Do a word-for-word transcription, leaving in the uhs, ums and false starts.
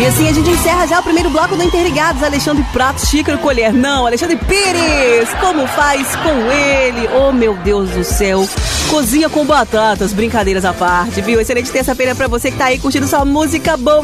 E assim a gente encerra já o primeiro bloco do Interligados. Alexandre Prato, Xícaro, Colher. Não, Alexandre Pires. Como faz com ele? Oh, meu Deus do céu. Cozinha com batatas, brincadeiras à parte, viu? Excelente terça-feira pra você que tá aí curtindo sua música boa.